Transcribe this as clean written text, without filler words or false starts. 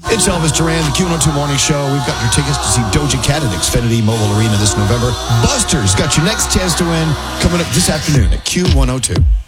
It's Elvis Duran, the Q102 Morning Show. We've got your tickets to see Doja Cat at Xfinity Mobile Arena this November. Buster's got your next chance to win coming up this afternoon at Q102.